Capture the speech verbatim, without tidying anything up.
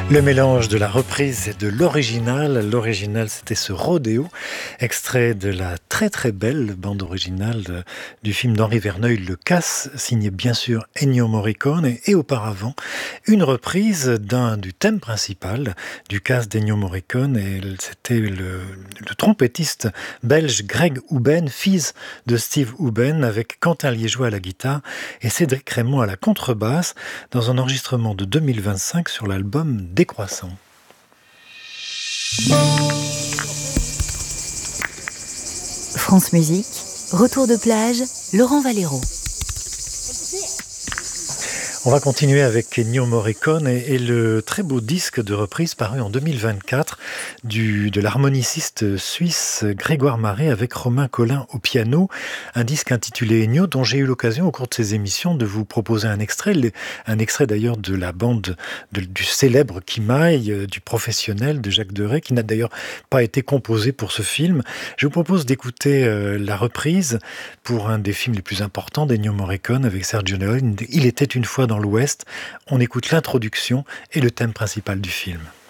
Le mélange de la reprise et de l'original. L'original, c'était ce Rodéo, extrait de la très très belle bande originale de- du film d'Henri Verneuil, Le Casse, signé bien sûr Ennio Morricone, et, et auparavant, une reprise d'un du thème principal du Casse d'Ennio Morricone, et c'était le, le trompettiste belge Greg Houben, fils de Steve Houben, avec Quentin Liégeois à la guitare et Cédric Raymond à la contrebasse, dans un enregistrement de deux mille vingt-cinq sur l'album Décroissant. France Musique, retour de plage, Laurent Valero. On va continuer avec Ennio Morricone et, et le très beau disque de reprise paru en deux mille vingt-quatre du, de l'harmoniciste suisse Grégoire Maret avec Romain Collin au piano. Un disque intitulé Ennio dont j'ai eu l'occasion au cours de ces émissions de vous proposer un extrait, un extrait d'ailleurs de la bande de, du célèbre Kimaï, du professionnel de Jacques Deray, qui n'a d'ailleurs pas été composé pour ce film. Je vous propose d'écouter euh, la reprise pour un des films les plus importants d'Ennio Morricone avec Sergio Leone. Il était une fois dans l'Ouest. On écoute l'introduction et le thème principal du film.